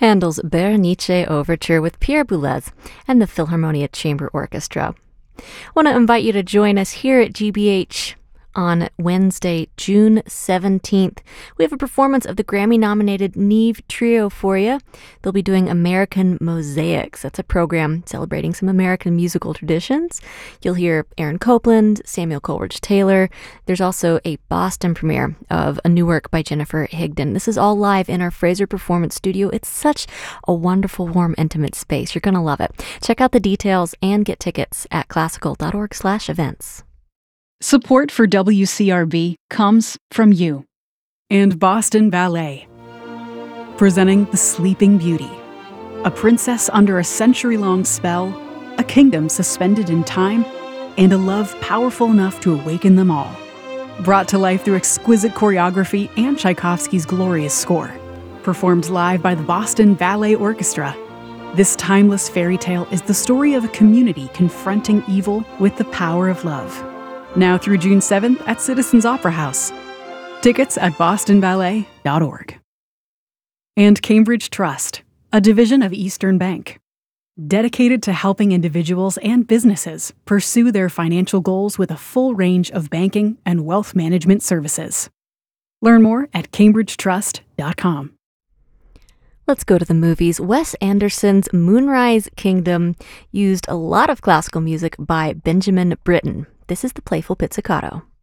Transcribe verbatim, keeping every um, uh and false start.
Handel's Berenice Overture with Pierre Boulez and the Philharmonia Chamber Orchestra. I want to invite you to join us here at G B H on Wednesday, June seventeenth. We have a performance of the Grammy-nominated Neve Trio for you. They'll be doing American Mosaics. That's a program celebrating some American musical traditions. You'll hear Aaron Copland, Samuel Coleridge Taylor. There's also a Boston premiere of a new work by Jennifer Higdon. This is all live in our Fraser Performance Studio. It's such a wonderful, warm, intimate space. You're going to love it. Check out the details and get tickets at classical.org slash events. Support for W C R B comes from you and Boston Ballet, presenting The Sleeping Beauty, a princess under a century-long spell, a kingdom suspended in time, and a love powerful enough to awaken them all. Brought to life through exquisite choreography and Tchaikovsky's glorious score, performed live by the Boston Ballet Orchestra. This timeless fairy tale is the story of a community confronting evil with the power of love. Now through June seventh at Citizens Opera House. Tickets at boston ballet dot org. And Cambridge Trust, a division of Eastern Bank, dedicated to helping individuals and businesses pursue their financial goals with a full range of banking and wealth management services. Learn more at cambridge trust dot com. Let's go to the movies. Wes Anderson's Moonrise Kingdom used a lot of classical music by Benjamin Britten. This is the Playful Pizzicato.